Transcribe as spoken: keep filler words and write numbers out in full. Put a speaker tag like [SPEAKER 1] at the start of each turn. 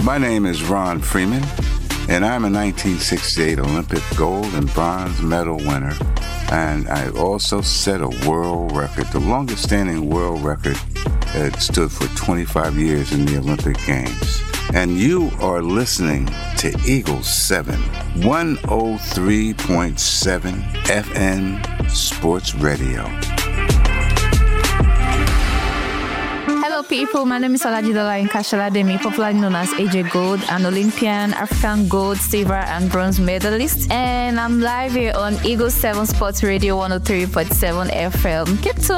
[SPEAKER 1] My name is Ron Freeman, and I'm a nineteen sixty-eight Olympic gold and bronze medal winner. And I also set a world record, the longest standing world record that stood for twenty-five years in the Olympic Games. And you are listening to Eagle seven, one oh three point seven F M Sports Radio.
[SPEAKER 2] Hello people, my name is Olajidola Nkashalademi, popularly known as A J Gold, an Olympian, African gold, silver and bronze medalist. And I'm live here on Eagle seven Sports Radio one oh three point seven F M. Keep tuned.